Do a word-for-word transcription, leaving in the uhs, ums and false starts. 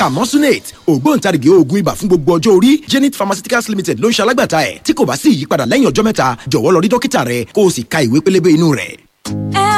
Camosunate ògbóǹtarìgì oògùn ibà fún gbogbo ọjọ́ orí. Zenith Pharmaceuticals Limited ló ń ṣe alágbàtà ẹ̀. Tí kò bá sí ìyípadà lẹ́yìn ọjọ́ mẹ́ta jọ̀wọ́ lọ rí dókítà rẹ kó o sì ka ìwé pélébé inú rẹ̀.